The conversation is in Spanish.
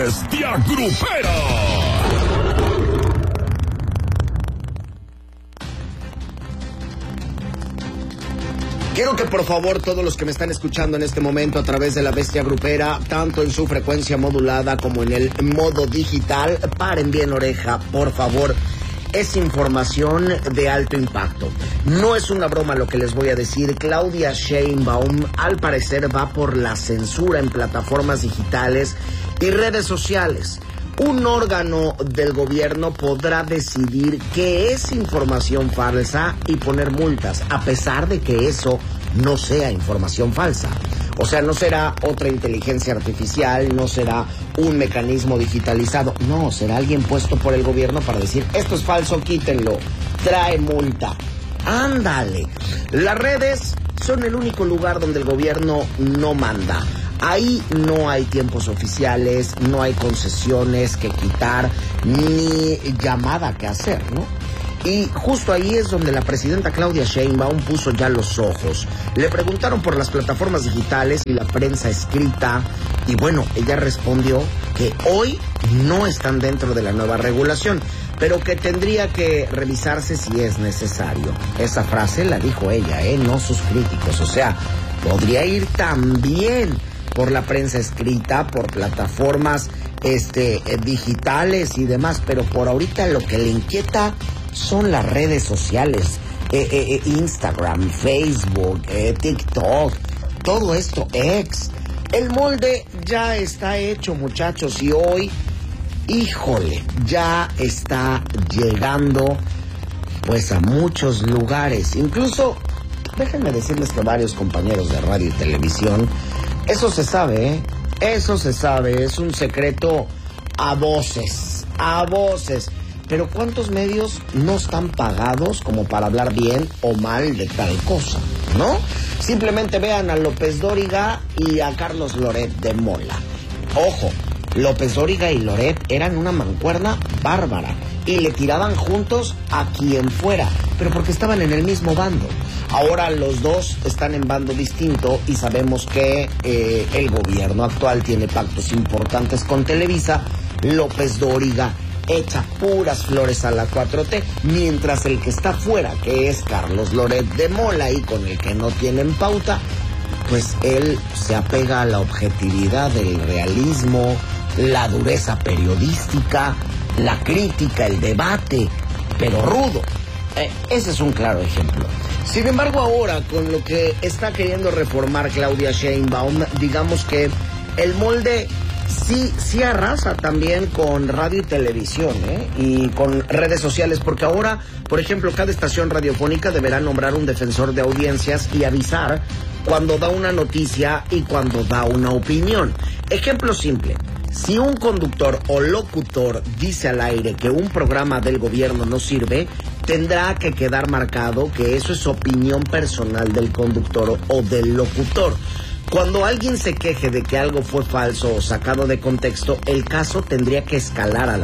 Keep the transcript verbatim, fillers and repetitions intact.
Bestia Grupera. Quiero que por favor todos los que me están escuchando en este momento a través de la Bestia Grupera, tanto en su frecuencia modulada como en el modo digital, paren bien oreja, por favor. Es información de alto impacto. No es una broma lo que les voy a decir. Claudia Sheinbaum al parecer va por la censura en plataformas digitales y redes sociales. Un órgano del gobierno podrá decidir qué es información falsa y poner multas, a pesar de que eso no sea información falsa. O sea, no será otra inteligencia artificial, no será un mecanismo digitalizado. No, será alguien puesto por el gobierno para decir, esto es falso, quítenlo, trae multa. ¡Ándale! Las redes son el único lugar donde el gobierno no manda. Ahí no hay tiempos oficiales, no hay concesiones que quitar, ni llamada que hacer, ¿no? Y justo ahí es donde la presidenta Claudia Sheinbaum puso ya los ojos. Le preguntaron por las plataformas digitales y la prensa escrita, y bueno, ella respondió que hoy no están dentro de la nueva regulación, pero que tendría que revisarse si es necesario. Esa frase la dijo ella, ¿eh? No sus críticos. O sea, podría ir también por la prensa escrita, por plataformas este, digitales y demás, pero por ahorita lo que le inquieta son las redes sociales, eh, eh, Instagram, Facebook, eh, TikTok, todo esto, X. El molde ya está hecho, muchachos, y hoy, híjole, ya está llegando pues a muchos lugares. Incluso, déjenme decirles que varios compañeros de radio y televisión, eso se sabe, ¿eh? Eso se sabe, es un secreto a voces, a voces. Pero ¿cuántos medios no están pagados como para hablar bien o mal de tal cosa, no? Simplemente vean a López Dóriga y a Carlos Loret de Mola. Ojo, López Dóriga y Loret eran una mancuerna bárbara y le tiraban juntos a quien fuera, pero porque estaban en el mismo bando. Ahora los dos están en bando distinto y sabemos que eh, el gobierno actual tiene pactos importantes con Televisa. López Dóriga echa puras flores a la cuatro T, mientras el que está fuera, que es Carlos Loret de Mola y con el que no tienen pauta, pues él se apega a la objetividad, el realismo, la dureza periodística, la crítica, el debate, pero rudo. Eh, ese es un claro ejemplo. Sin embargo, ahora, con lo que está queriendo reformar Claudia Sheinbaum, digamos que el molde sí, sí arrasa también con radio y televisión, ¿eh? Y con redes sociales, porque ahora, por ejemplo, cada estación radiofónica deberá nombrar un defensor de audiencias y avisar cuando da una noticia y cuando da una opinión. Ejemplo simple. Si un conductor o locutor dice al aire que un programa del gobierno no sirve, tendrá que quedar marcado que eso es opinión personal del conductor o del locutor. Cuando alguien se queje de que algo fue falso o sacado de contexto, el caso tendría que escalar a la